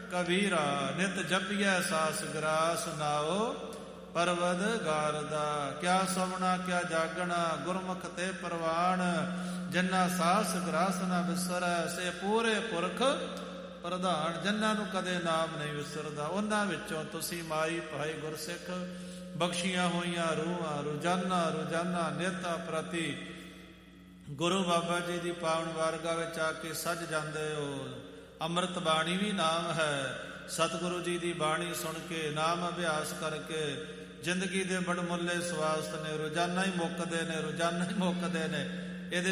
ਕਬੀਰਾ। ਨਿਤ ਜਪੀਐ ਸਾਸ ਗਰਾਸ, ਨਾਉ ਪਰਵਦਗਾਰ ਦਾ। ਕਿਆ ਸਵਣਾ ਕਿਆ ਜਾਗਣਾ, ਗੁਰਮੁਖ ਤੇ ਪ੍ਰਵਾਨ। ਜਿਨ੍ਹਾਂ ਸਾਸ ਗਰਾਸ ਨਾ ਵਿਸਰੈ, ਸੇ ਪੂਰੇ ਪੁਰਖ ਪ੍ਰਧਾਨ। ਜਿਨ੍ਹਾਂ ਨੂੰ ਕਦੇ ਨਾਮ ਨਹੀਂ ਵਿਸਰਦਾ, ਉਹਨਾਂ ਵਿੱਚੋਂ ਤੁਸੀਂ ਮਾਈ ਭਾਈ ਗੁਰਸਿੱਖ ਬਖਸ਼ੀਆਂ ਹੋਈਆਂ ਰੂਹਾਂ ਰੋਜ਼ਾਨਾ ਨਿਤ ਪ੍ਰਤੀ ਗੁਰੂ ਬਾਬਾ ਜੀ ਦੀ ਪਾਵਨ ਵਾਰਗਾ ਵਿੱਚ ਆ ਕੇ ਸੱਜ ਜਾਂਦੇ ਹੋ। ਅੰਮ੍ਰਿਤ ਬਾਣੀ ਵੀ ਨਾਮ ਹੈ। ਸਤਿਗੁਰੂ ਜੀ ਦੀ ਬਾਣੀ ਸੁਣ ਕੇ, ਨਾਮ ਅਭਿਆਸ ਕਰਕੇ ਜ਼ਿੰਦਗੀ ਦੇ ਬੜਮੁੱਲੇ ਸਵਾਸਤ ਨੇ ਰੋਜ਼ਾਨਾ ਹੀ ਮੁੱਕਦੇ ਨੇ।